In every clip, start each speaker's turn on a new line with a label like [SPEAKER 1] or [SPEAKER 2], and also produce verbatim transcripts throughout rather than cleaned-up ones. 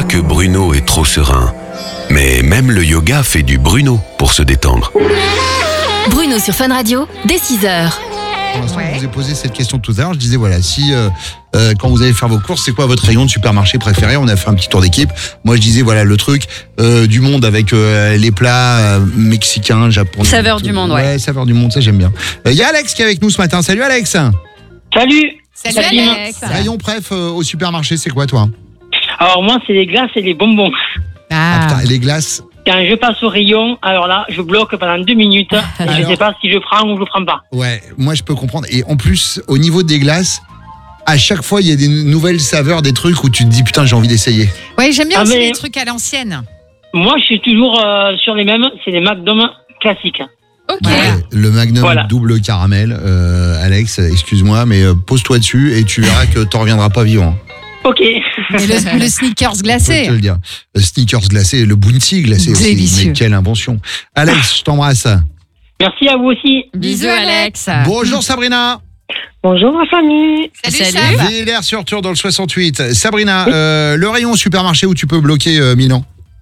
[SPEAKER 1] que Bruno est trop serein. Mais même le yoga fait du Bruno pour se détendre.
[SPEAKER 2] Bruno sur Fun Radio, dès six heures.
[SPEAKER 3] Pour l'instant, je vous ai posé cette question tout à l'heure. Je disais, voilà, si euh, euh, quand vous allez faire vos courses, c'est quoi votre rayon de supermarché préféré? On a fait un petit tour d'équipe. Moi, je disais, voilà, le truc euh, du monde avec euh, les plats euh, mexicains, japonais.
[SPEAKER 4] Saveur du monde, ouais.
[SPEAKER 3] Ouais, saveur du monde, ça j'aime bien. Il euh, y a Alex qui est avec nous ce matin. Salut Alex.
[SPEAKER 5] Salut.
[SPEAKER 4] Salut Alex.
[SPEAKER 3] Rayon préf euh, au supermarché, c'est quoi toi?
[SPEAKER 5] Alors moi, c'est les glaces et les bonbons.
[SPEAKER 3] Ah,
[SPEAKER 4] Ah,
[SPEAKER 3] putain, et les glaces?
[SPEAKER 5] Quand je passe au rayon, alors là, je bloque pendant deux minutes et je
[SPEAKER 3] Alors-
[SPEAKER 5] ne sais pas si je prends ou je prends pas.
[SPEAKER 3] Ouais, moi je peux comprendre. Et en plus, au niveau des glaces, à chaque fois, il y a des nouvelles saveurs, des trucs où tu te dis, putain, j'ai envie d'essayer.
[SPEAKER 4] ouais, j'aime bien
[SPEAKER 5] Ah,
[SPEAKER 4] aussi
[SPEAKER 5] mais-
[SPEAKER 4] les trucs à l'ancienne.
[SPEAKER 5] Moi, je suis toujours euh, sur les mêmes, c'est les McDonald's classiques.
[SPEAKER 4] Ok.
[SPEAKER 3] Ouais, le Magnum
[SPEAKER 5] Voilà.
[SPEAKER 3] double caramel, euh, Alex, excuse-moi, mais euh, pose-toi dessus et tu verras que t'en reviendras pas vivant.
[SPEAKER 5] Ok.
[SPEAKER 4] Et le, le sneakers
[SPEAKER 3] Je peux
[SPEAKER 4] glacé.
[SPEAKER 3] te le dire. Le sneakers glacé, le bounty glacé aussi.
[SPEAKER 4] Délicieux.
[SPEAKER 3] Mais quelle invention. Alex, je t'embrasse.
[SPEAKER 5] Merci à vous aussi.
[SPEAKER 4] Bisous Alex.
[SPEAKER 3] Bonjour Sabrina.
[SPEAKER 6] Bonjour ma famille.
[SPEAKER 4] Salut, Salut. Sab.
[SPEAKER 3] Villers sur Tour dans le soixante-huit. Sabrina, euh, le rayon au supermarché où tu peux bloquer euh, Milan.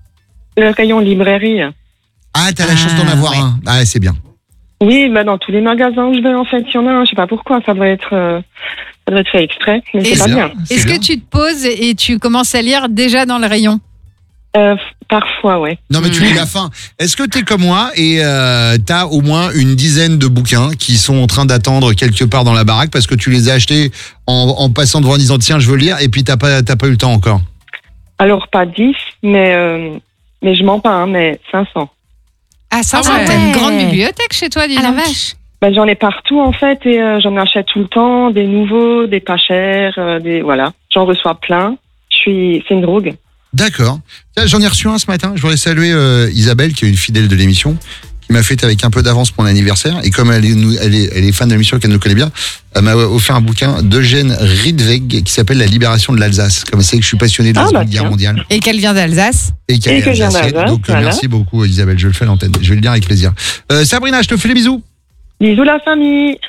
[SPEAKER 6] Le rayon librairie.
[SPEAKER 3] Ah, t'as la
[SPEAKER 4] Ah,
[SPEAKER 3] chance d'en avoir
[SPEAKER 4] ouais.
[SPEAKER 3] un. Ah, c'est bien.
[SPEAKER 6] Oui, bah dans tous les magasins où je vais en fait, il y en a un. Je sais pas pourquoi, ça doit être, euh, ça doit être fait exprès, mais
[SPEAKER 4] Et
[SPEAKER 6] c'est pas
[SPEAKER 3] c'est
[SPEAKER 6] bien.
[SPEAKER 3] C'est
[SPEAKER 4] Est-ce
[SPEAKER 3] bien.
[SPEAKER 4] que tu te poses et tu commences à lire déjà dans le rayon?
[SPEAKER 6] Euh, parfois, ouais.
[SPEAKER 3] Non, mais tu lis la fin. Est-ce que t'es comme moi et euh, t'as au moins une dizaine de bouquins qui sont en train d'attendre quelque part dans la baraque parce que tu les as achetés en, en passant devant en disant tiens, je veux lire et puis t'as pas, t'as pas eu le temps encore?
[SPEAKER 6] Alors pas dix, mais euh, mais je mens pas, hein, mais cinq cents.
[SPEAKER 4] Ah, ça,
[SPEAKER 2] Ah
[SPEAKER 4] ça,
[SPEAKER 2] ouais.
[SPEAKER 4] t'as une grande bibliothèque chez toi, dis
[SPEAKER 2] Ah la
[SPEAKER 4] donc.
[SPEAKER 2] vache.
[SPEAKER 6] Bah, j'en ai partout en fait et euh, j'en achète tout le temps, des nouveaux, des pas chers, euh, des voilà. J'en reçois plein. Je suis, c'est une drogue.
[SPEAKER 3] D'accord. Tiens, j'en ai reçu un ce matin. Je voudrais saluer euh, Isabelle, qui est une fidèle de l'émission, qui m'a fait avec un peu d'avance mon anniversaire. Et comme elle est, nous- elle est, elle est fan de l'émission, qu'elle nous connaît bien, elle m'a offert un bouquin d'Eugène Rydweg qui s'appelle La libération de l'Alsace. Comme c'est que je suis passionné de la
[SPEAKER 6] Ah,
[SPEAKER 3] Seconde
[SPEAKER 6] bah,
[SPEAKER 3] Guerre
[SPEAKER 6] tiens.
[SPEAKER 3] mondiale.
[SPEAKER 4] Et qu'elle vient d'Alsace.
[SPEAKER 3] Et qu'elle
[SPEAKER 6] Et
[SPEAKER 3] est
[SPEAKER 6] que je viens
[SPEAKER 3] alsacienne.
[SPEAKER 6] d'Alsace,
[SPEAKER 3] Donc euh,
[SPEAKER 6] voilà.
[SPEAKER 3] merci beaucoup Isabelle, je le fais à l'antenne. Je vais le dire avec plaisir. Euh, Sabrina, je te fais les bisous.
[SPEAKER 6] Bisous la famille.